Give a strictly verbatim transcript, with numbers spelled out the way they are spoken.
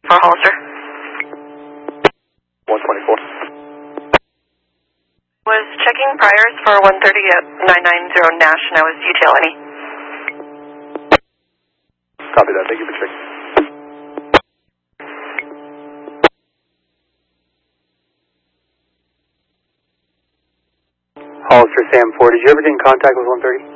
for Hollister. one twenty-four. Was checking priors for one thirty at nine ninety Nash, and I was detail any. Copy that. Thank you for checking. Hollister Sam four, did you ever get in contact with one thirty?